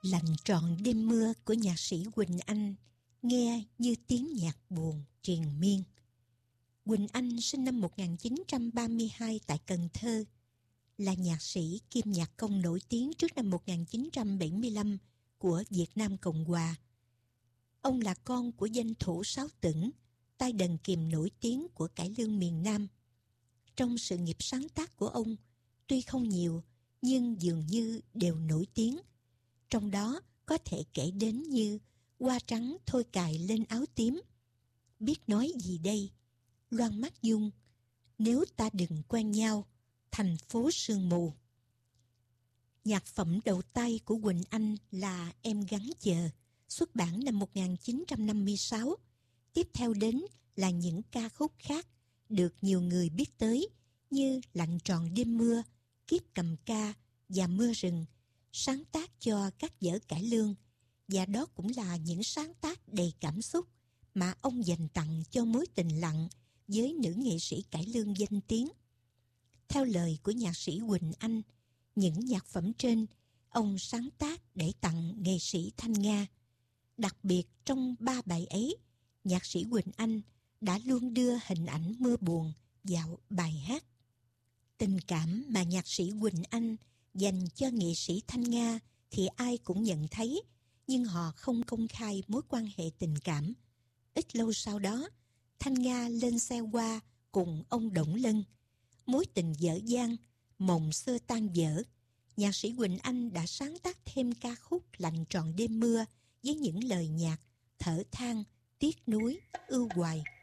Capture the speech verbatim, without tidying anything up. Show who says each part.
Speaker 1: Lạnh trọn đêm mưa của nhạc sĩ Quỳnh Anh nghe như tiếng nhạc buồn triền miên. Quỳnh Anh sinh năm một nghìn chín trăm ba mươi hai tại Cần Thơ, là nhạc sĩ kiêm nhạc công nổi tiếng trước năm một nghìn chín trăm bảy mươi lăm của Việt Nam Cộng Hòa. Ông là con của danh thủ Sáu Tửng, tay đần kìm nổi tiếng của cải lương miền Nam. Trong sự nghiệp sáng tác của ông, tuy không nhiều nhưng dường như đều nổi tiếng. Trong đó có thể kể đến như Hoa trắng thôi cài lên áo tím, Biết nói gì đây, Loan mắt dung, Nếu ta đừng quen nhau, Thành phố sương mù. Nhạc phẩm đầu tay của Quỳnh Anh là Em gắng chờ, xuất bản năm một nghìn chín trăm năm mươi sáu. Tiếp theo đến là những ca khúc khác được nhiều người biết tới như Lạnh trọn đêm mưa, Kiếp cầm ca và Mưa rừng, sáng tác cho các vở cải lương, và đó cũng là những sáng tác đầy cảm xúc mà ông dành tặng cho mối tình lặng với nữ nghệ sĩ cải lương danh tiếng. Theo lời của nhạc sĩ Quỳnh Anh, những nhạc phẩm trên ông sáng tác để tặng nghệ sĩ Thanh Nga. Đặc biệt trong ba bài ấy, nhạc sĩ Quỳnh Anh đã luôn đưa hình ảnh mưa buồn vào bài hát. Tình cảm mà nhạc sĩ Quỳnh Anh dành cho nghệ sĩ Thanh Nga thì ai cũng nhận thấy, nhưng họ không công khai mối quan hệ tình cảm. Ít lâu sau đó, Thanh Nga lên xe hoa cùng ông Đổng Lân. Mối tình dở dang, mộng xưa tan vỡ. Nhạc sĩ Quỳnh Anh đã sáng tác thêm ca khúc Lạnh trọn đêm mưa với những lời nhạc thở than, tiếc nuối, ưu hoài.